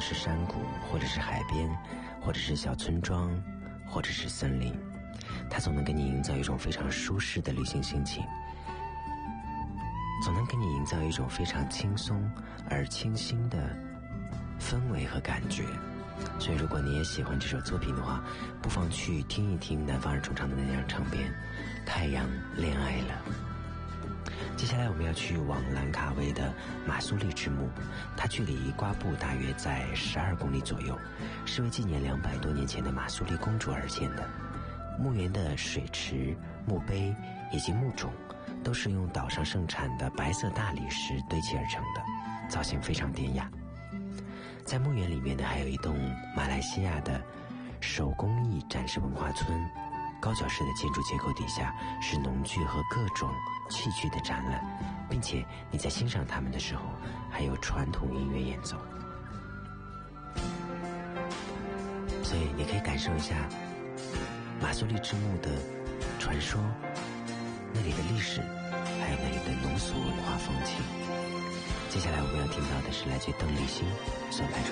是山谷，或者是海边，或者是小村庄，或者是森林，它总能给你营造一种非常舒适的旅行心情，总能给你营造一种非常轻松而清新的氛围和感觉。所以如果你也喜欢这首作品的话，不妨去听一听南方人重唱的那张唱片《太阳恋爱了》。接下来我们要去往兰卡威的马苏里之墓，它距离瓜布大约在12公里左右，是为纪念200多年前的马苏里公主而建的。墓园的水池、墓碑以及墓冢都是用岛上盛产的白色大理石堆砌而成的，造型非常典雅。在墓园里面呢，还有一栋马来西亚的手工艺展示文化村，高脚式的建筑结构底下是农具和各种器具的展览，并且你在欣赏它们的时候还有传统音乐演奏，所以你可以感受一下马苏里之墓的传说，那里的历史，还有那里的农俗文化风情。接下来我们要听到的是来自邓丽欣所拍出